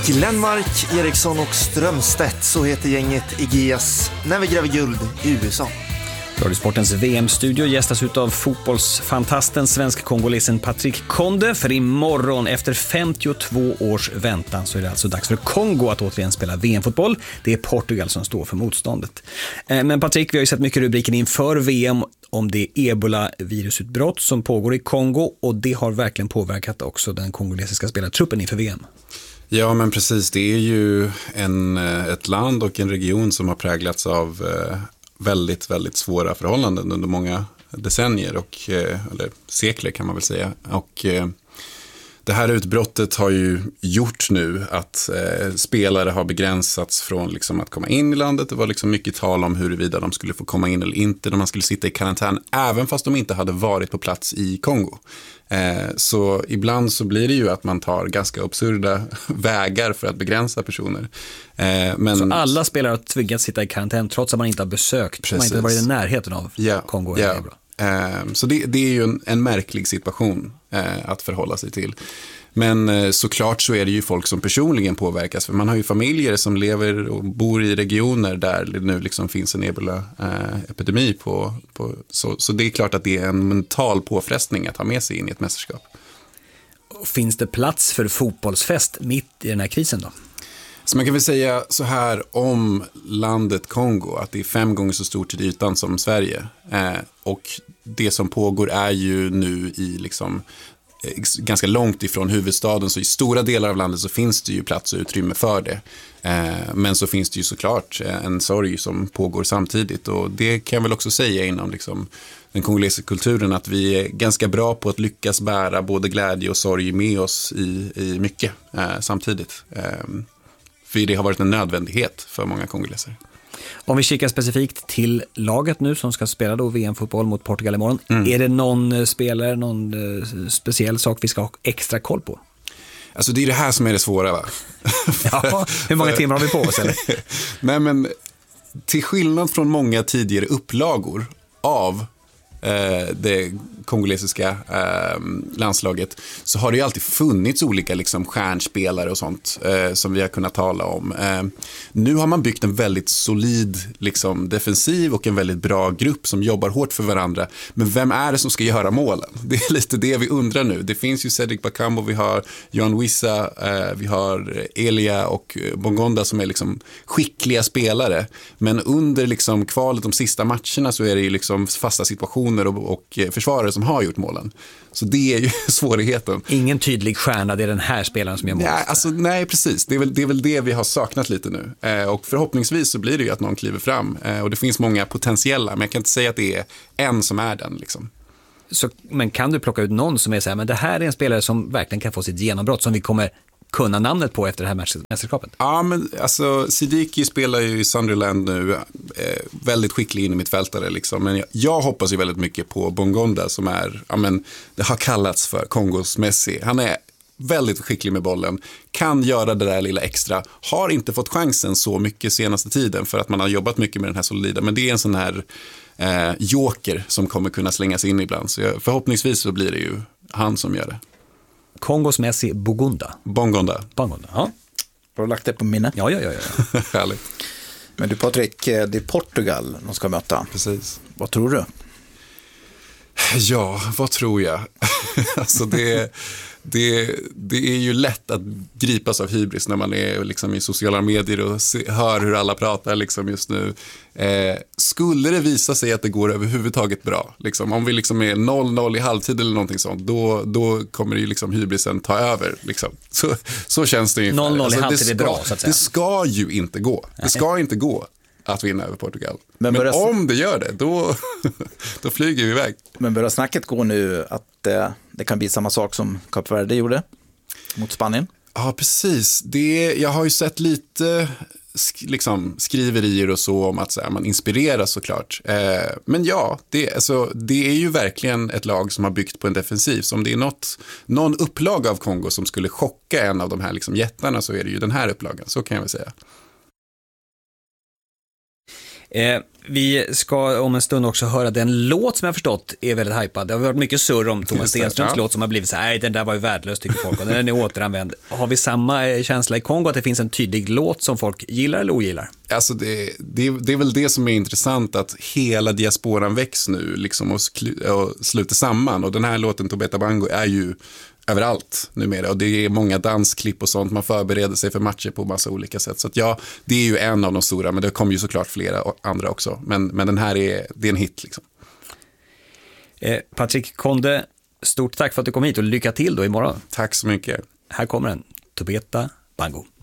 Glenmark, Eriksson och Strömstedt, så heter gänget i GS när vi gräver guld i USA. Radiosportens VM-studio gästas ut av fotbollsfantasten svensk-kongolesen Patrick Konde. För imorgon, efter 52 års väntan, så är det alltså dags för Kongo att återigen spela VM-fotboll. Det är Portugal som står för motståndet. Men Patrick, vi har ju sett mycket rubriker inför VM om det ebola-virusutbrott som pågår i Kongo, och det har verkligen påverkat också den kongolesiska spelartruppen inför VM. Ja, men precis. Det är ju ett land och en region som har präglats av väldigt, väldigt svåra förhållanden under många decennier eller sekler kan man väl säga. Och det här utbrottet har ju gjort nu att spelare har begränsats från liksom att komma in i landet. Det var liksom mycket tal om huruvida de skulle få komma in eller inte när man skulle sitta i karantän, även fast de inte hade varit på plats i Kongo. Så ibland så blir det ju att man tar ganska absurda vägar för att begränsa personer. Men så alla spelare har tvingats sitta i karantän trots att man inte har besökt, precis. Man inte har varit i närheten av Kongo. Så det är ju en märklig situation att förhålla sig till. Men såklart så är det ju folk som personligen påverkas. För man har ju familjer som lever och bor i regioner där det nu liksom finns en ebola-epidemi så det är klart att det är en mental påfrestning att ha med sig in i ett mästerskap. Finns det plats för fotbollsfest mitt i den här krisen då? Så man kan väl säga så här om landet Kongo, att det är 5 gånger så stort till ytan som Sverige. Och det som pågår är ju nu i liksom ganska långt ifrån huvudstaden, så i stora delar av landet så finns det ju plats och utrymme för det. Men så finns det ju såklart en sorg som pågår samtidigt, och det kan jag väl också säga inom liksom den kongolesiska kulturen, att vi är ganska bra på att lyckas bära både glädje och sorg med oss i mycket samtidigt. För det har varit en nödvändighet för många kongoleser. Om vi kikar specifikt till laget nu som ska spela då VM-fotboll mot Portugal imorgon. Är det någon spelare, någon speciell sak vi ska ha extra koll på? Alltså det är det här som är det svåra, va? Ja, hur många timmar har vi på oss eller? Nej, men till skillnad från många tidigare upplagor av det kongolesiska landslaget, så har det ju alltid funnits olika liksom stjärnspelare och sånt som vi har kunnat tala om. Nu har man byggt en väldigt solid liksom defensiv och en väldigt bra grupp som jobbar hårt för varandra. Men vem är det som ska göra målen? Det är lite det vi undrar nu. Det finns ju Cedric Bakambu, vi har Johan Wissa, vi har Elia och Bongonda som är liksom skickliga spelare. Men under liksom kvalet de sista matcherna så är det ju liksom fasta situationer och försvarare som har gjort målen. Så det är ju svårigheten. Ingen tydlig stjärna, det är den här spelaren som gör mål. Nej, precis. Det är väl det vi har saknat lite nu. Och förhoppningsvis så blir det ju att någon kliver fram. Och det finns många potentiella, men jag kan inte säga att det är en som är den liksom. Så, men kan du plocka ut någon som är så här, men det här är en spelare som verkligen kan få sitt genombrott, som vi kommer kunna namnet på efter det här mästerskapet? Ja, men alltså Sidiki spelar ju i Sunderland nu, väldigt skicklig in i mittfältare liksom. Men jag hoppas ju väldigt mycket på Bongonda som är, det har kallats för Kongos Messi. Han är väldigt skicklig med bollen, kan göra det där lilla extra, har inte fått chansen så mycket senaste tiden för att man har jobbat mycket med den här solida, men det är en sån här joker som kommer kunna slängas in ibland. Så förhoppningsvis så blir det ju han som gör det. Kongos Messi, Bongonda, ja. Har du lagt det på minne? Ja. Härligt. Men du Patrik, det är Portugal de ska möta. Precis. Vad tror du? Ja, vad tror jag? Alltså det är ju lätt att gripas av hybris när man är liksom i sociala medier och hör hur alla pratar liksom just nu. Skulle det visa sig att det går överhuvudtaget bra, liksom, om vi liksom är 0-0 i halvtid eller någonting sånt, då kommer ju liksom hybrisen ta över. Liksom. Så känns det ungefär. 0-0 i halvtid är bra, så att säga. Det ska ju inte gå. Det ska inte gå att vinna över Portugal. Men om det gör det, då flyger vi iväg. Men börjar snacket gå nu att det kan bli samma sak som Kap Verde gjorde mot Spanien? Ja, precis. Jag har ju sett lite liksom skriverier och så om att så här, man inspireras såklart. Men ja, det är ju verkligen ett lag som har byggt på en defensiv. Så om det är någon upplag av Kongo som skulle chocka en av de här liksom jättarna, så är det ju den här upplagan. Så kan jag väl säga. Vi ska om en stund också höra den låt som jag förstått är väldigt hypad. Det har varit mycket surr om Thomas Stenströms låt som har blivit så här, nej, den där var ju värdelös tycker folk och den är återanvänd. Har vi samma känsla i Kongo att det finns en tydlig låt som folk gillar eller ogillar? Alltså det är väl det som är intressant, att hela diasporan väcks nu liksom och sluter samman, och den här låten Tobeta Bango är ju överallt numera, och det är många dansklipp och sånt, man förbereder sig för matcher på massa olika sätt, så att ja, det är ju en av de stora, men det kommer ju såklart flera andra också, men den här det är en hit liksom. Patrick Conde, stort tack för att du kom hit och lycka till då imorgon. Tack så mycket. Här kommer den, Tobeta Bango.